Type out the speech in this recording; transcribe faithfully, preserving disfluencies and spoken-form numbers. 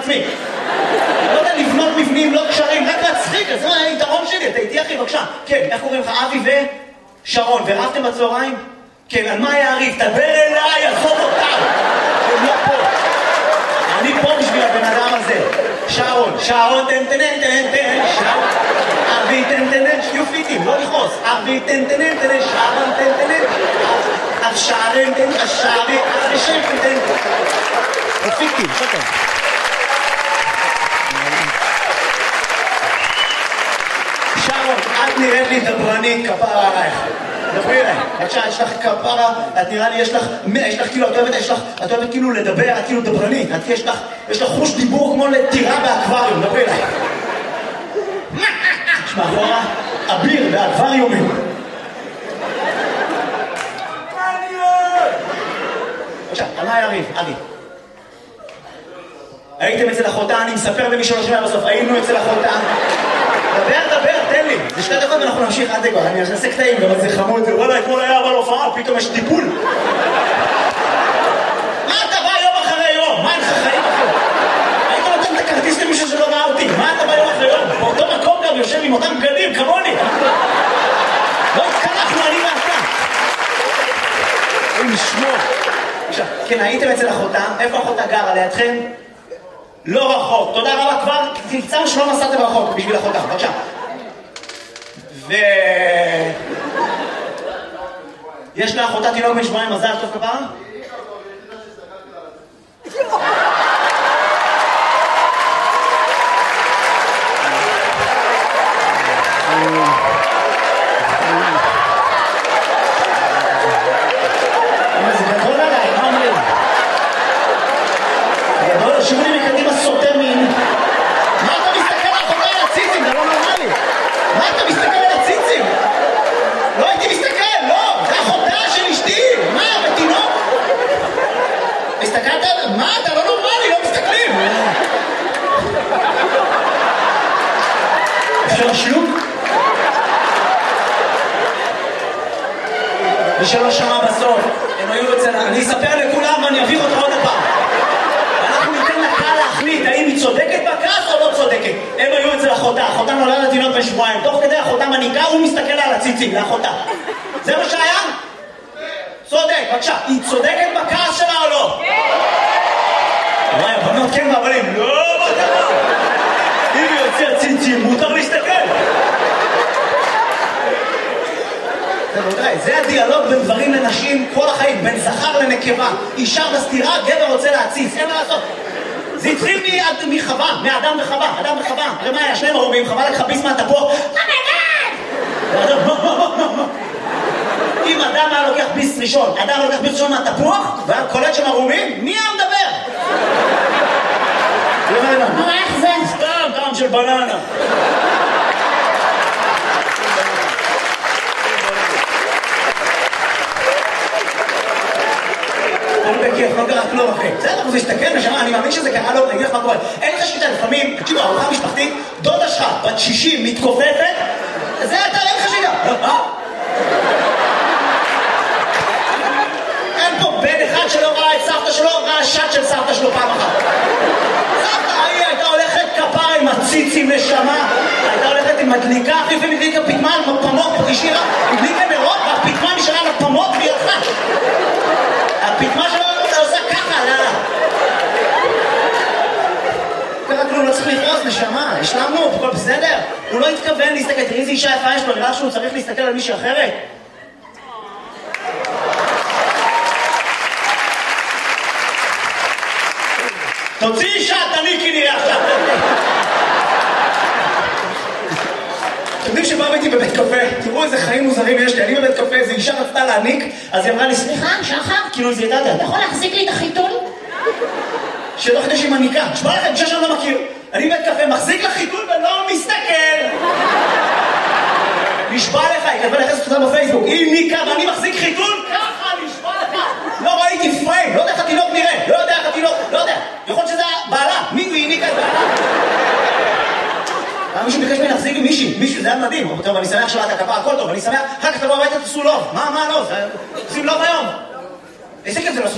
עצמי. לא יודע לבנות מבנים, לא קשרים, רק להצחיק, אז זה היתרון שלי, אתה איתי אחי, בבקשה. כן, איך קוראים לך? אבי ושרון, ורבתם בצהריים? כן, על מה יעריף? תדבר אליי, עזוב אותם. הם לא פה. אני פה בשביל הבן אדם הזה. שרון, שרון, תן תן תן תן, שרון. אבי תן תן תן, שיהיו פיטים, לא לכעוס. אבי תן תן תן, שרון תן תן תן. אז שרון תן, אז שרון, אז שרון תן תן. זה פיטים, שוקר. שרון, את נראית לי דברנית, כפרה עלייך. דברי אליי, בבקשה, יש לך כפרה, את נראה לי, יש לך, יש לך כאילו, את אוהבת, יש לך, את אוהבת כאילו לדבר, את כאילו דברנית, את יש לך, יש לך חוש דיבור כמו לטירה באקווריום, דברי אליי. יש מאחורה, אביר באקווריומים. בבקשה, על מה יריב, אבי? הייתם אצל אחותה, אני מספר למי שלא שומע בסוף, היינו אצל אחותה. דבר, דבר, תן לי. זה שתי דקות ואנחנו נמשיך עד דקות. אני אעשה קטעים, גם זה חמוד. וואלה, אתמול היה אבל הופעה, פתאום יש טיפול. מה אתה בא יום אחרי יום? מה אין לך חיים אחרי? היית נותן את הכרטיס למישהו שלא ראה אותי. מה אתה בא יום אחרי יום? באותו מקום גם יושב עם אותם בגדים, כמוני. לא התקלחנו, אני ואתה. אין לשמור. עכשיו, כן, הייתם אצל אחותה. איפה אחותה גרה? לידכם? לא רחוק. תודה רבה כבר. תקצר שלא נסעתם רחוק בשביל אחותה. בבקשה. ו... יש לה אחותה תינוק בן שבועיים, מזל טוב כפרה? זה גדול עליי, מה אומרים? גדול, שירו לי מקדימה סוטה מין. מה אתה מסתכל על אחותה על הציצים? זה לא נורמלי. מה אתה מסתכל על הציצים? לא הייתי מסתכל, לא, זה אחותה של אשתי. מה, בתינוק? הסתכלת? מה, אתה לא נורמלי, לא מסתכלים. אפשר שלוק? מי שלא שמע בסוף, הם היו אצל... אני אספר לכולם ואני אביך אותך עוד הפעם. אנחנו ניתן לקהל להחליט האם היא צודקת בכעס או לא צודקת. הם היו אצל אחותה, אחותה נולדה לתינוק בן שבועיים. תוך כדי אחותה מניקה, הוא מסתכל על הציצים לאחותה. זה מה שהיה? צודק, בבקשה. היא צודקת בכעס שלה או לא? כן! וואי, הבנות כן והבנים. לא, מה קרה? אם היא יוצא ציצים, מותר להסתכל. זה הדיאלוג בין גברים לנשים כל החיים, בין זכר לנקבה. אישה בסתירה, גבר רוצה להציץ, אין מה לעשות. זה התחיל מחווה, מאדם וחווה, אדם וחווה. הרי מה היה? שני מרומים, חווה לקחה ביס מהתפוח. אם אדם היה לוקח ביס ראשון, אדם לוקח ביס ראשון מהתפוח, והיה קולט של מרומים, מי היה מדבר? מה, איך זה? סתם, טעם של בננה. בכיף, לא קרה כלום אחי. בסדר, הוא הסתכל נשמה, אני מאמין שזה קרה לו, אני אגיד לך מה קורה. אין לך שליטה, לפעמים, תקשיבו, ארוחה משפחתית, דודה שלך, בת שישים, מתכופפת, זה אתה, אין לך שליטה. אין פה בן אחד שלא ראה את סבתא שלו, ראה שט של סבתא שלו פעם אחת. סבתא, היא הייתה הולכת כפרה עם הציצים נשמה, הייתה הולכת עם מדליקה, אחי, ומדליקה פתמה על פמות, השאירה, מדליקה נרות, והפתמה נשארה על הפמות והיא הלכה. הפתמה שלו עושה ככה, לאללה. ככה כלום, לא צריך לפרוס, נשמה, השלמנו, הכל בסדר? הוא לא התכוון להסתכל, תראי איזה אישה יפה יש לו, נראה שהוא צריך להסתכל על מישהי אחרת. תוציא אישה, תניקי נראה עכשיו. אתם יודעים שבאו איתי בבית קפה, תראו איזה חיים מוזרים יש לי, אני בבית קפה, איזו אישה רצתה להניק, אז היא אמרה לי, סליחה, שחר, כאילו איזה ידעת, אתה יכול להחזיק לי את החיתול? שלא חדש עם הניקה, נשמע לכם, אישה שאני לא מכיר, אני בבית קפה, מחזיק לחיתול ולא מסתכל. נשבע לך, היא כתבה לחסת אותה בפייסבוק, היא ניקה ואני מחזיק חיתול, ככה, נשבע לך. לא ראיתי פריים, לא יודע איך התינוק נראה, לא יודע איך התינוק, לא יודע, יכול להיות שזה בעלה, מי היא ניקה את בעלה? מישהו ביקש ממני להחזיק עם מישהי, מישהו, זה היה מדהים. טוב, אני שמח שלא אתה כפה, הכל טוב, אני שמח, אחר כך תבוא הביתה, תעשו לוב. מה, מה, לא? עושים לוב היום. איזה כיף זה לא